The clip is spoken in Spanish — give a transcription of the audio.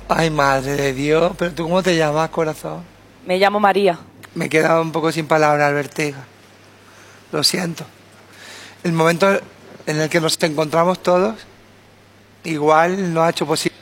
Ay, madre de Dios, pero ¿tú cómo te llamas, corazón? Me llamo María. Me he quedado un poco sin palabras, Albertega. Lo siento. El momento en el que nos encontramos todos, igual no ha hecho posible